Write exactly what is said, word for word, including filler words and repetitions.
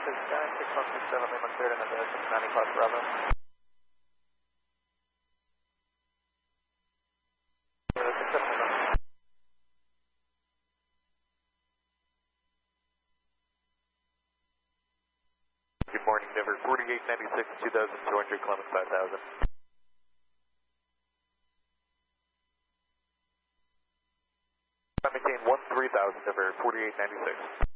six nine, six one six seven, Lima cleared in the six ninety Class Bravo. Good morning, Denver, forty-eight ninety-six, two thousand two hundred, Clemens five thousand. Maintain one three thousand, Denver, forty-eight ninety-six.